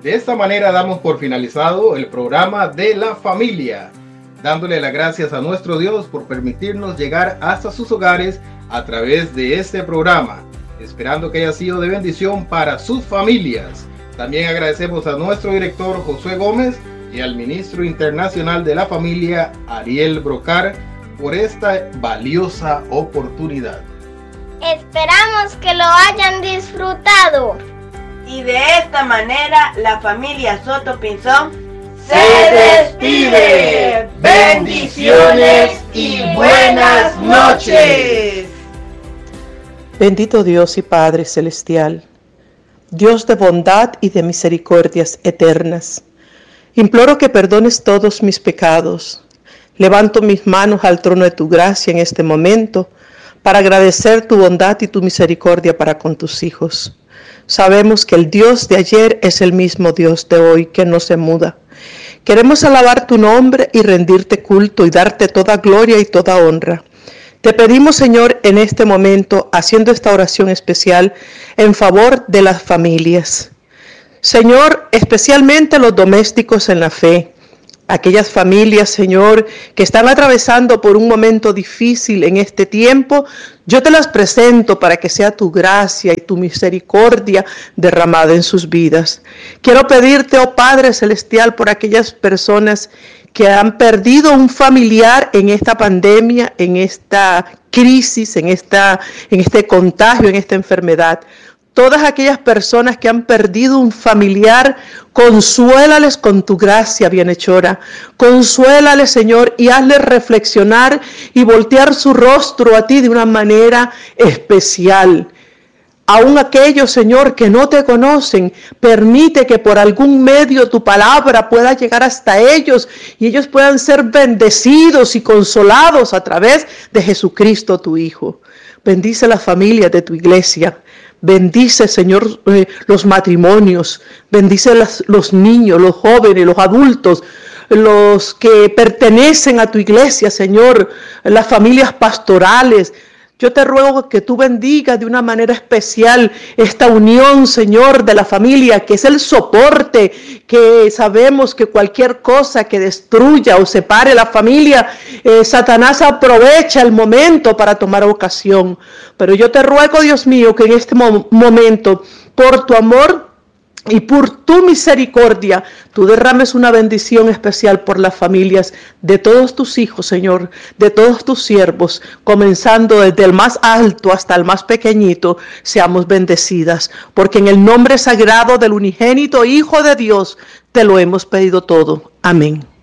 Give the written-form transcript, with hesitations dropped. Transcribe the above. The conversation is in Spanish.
De esta manera damos por finalizado el programa de la familia, dándole las gracias a nuestro Dios por permitirnos llegar hasta sus hogares a través de este programa, esperando que haya sido de bendición para sus familias. También agradecemos a nuestro director Josué Gómez y al ministro internacional de la familia Ariel Brocar por esta valiosa oportunidad. Esperamos que lo hayan disfrutado. Y de esta manera la familia Soto Pinzón se despide. Bendiciones y buenas noches. Bendito Dios y Padre Celestial, Dios de bondad y de misericordias eternas, imploro que perdones todos mis pecados. Levanto mis manos al trono de tu gracia en este momento para agradecer tu bondad y tu misericordia para con tus hijos. Sabemos que el Dios de ayer es el mismo Dios de hoy, que no se muda. Queremos alabar tu nombre y rendirte culto y darte toda gloria y toda honra. Te pedimos, Señor, en este momento, haciendo esta oración especial en favor de las familias. Señor, especialmente los domésticos en la fe. Aquellas familias, Señor, que están atravesando por un momento difícil en este tiempo, yo te las presento para que sea tu gracia y tu misericordia derramada en sus vidas. Quiero pedirte, oh Padre Celestial, por aquellas personas que han perdido un familiar en esta pandemia, en esta crisis, en este contagio, en esta enfermedad. Todas aquellas personas que han perdido un familiar, consuélales con tu gracia bienhechora. Consuélales, Señor, y hazles reflexionar y voltear su rostro a ti de una manera especial. Aún aquellos, Señor, que no te conocen, permite que por algún medio tu palabra pueda llegar hasta ellos y ellos puedan ser bendecidos y consolados a través de Jesucristo, tu Hijo. Bendice las familias de tu iglesia. Bendice, Señor, los matrimonios. Bendice los niños, los jóvenes, los adultos, los que pertenecen a tu iglesia, Señor, las familias pastorales. Yo te ruego que tú bendigas de una manera especial esta unión, Señor, de la familia, que es el soporte, que sabemos que cualquier cosa que destruya o separe la familia, Satanás aprovecha el momento para tomar ocasión. Pero yo te ruego, Dios mío, que en este momento, por tu amor y por tu misericordia, tú derrames una bendición especial por las familias de todos tus hijos, Señor, de todos tus siervos, comenzando desde el más alto hasta el más pequeñito, seamos bendecidas, porque en el nombre sagrado del unigénito Hijo de Dios te lo hemos pedido todo. Amén.